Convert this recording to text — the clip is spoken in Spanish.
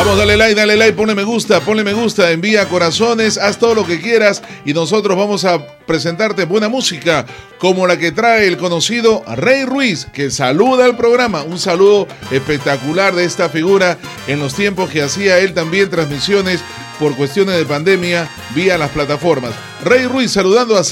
Vamos, dale like, ponle me gusta, envía corazones, haz todo lo que quieras y nosotros vamos a presentarte buena música como la que trae el conocido Rey Ruiz, que saluda al programa. Un saludo espectacular de esta figura en los tiempos que hacía él también transmisiones por cuestiones de pandemia vía las plataformas. Rey Ruiz saludando a